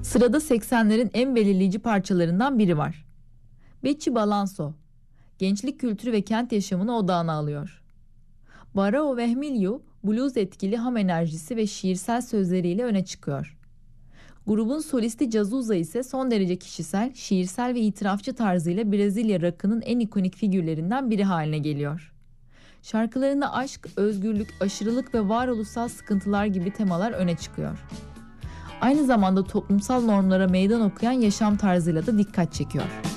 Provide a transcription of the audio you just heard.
Sırada 80'lerin en belirleyici parçalarından biri var. Becci Balanço, gençlik kültürü ve kent yaşamını odağına alıyor. Barao Vehmilju, blues etkili ham enerjisi ve şiirsel sözleriyle öne çıkıyor. Grubun solisti Cazuza ise son derece kişisel, şiirsel ve itirafçı tarzıyla Brezilya rock'ının en ikonik figürlerinden biri haline geliyor. Şarkılarında aşk, özgürlük, aşırılık ve varoluşsal sıkıntılar gibi temalar öne çıkıyor. Aynı zamanda toplumsal normlara meydan okuyan yaşam tarzıyla da dikkat çekiyor.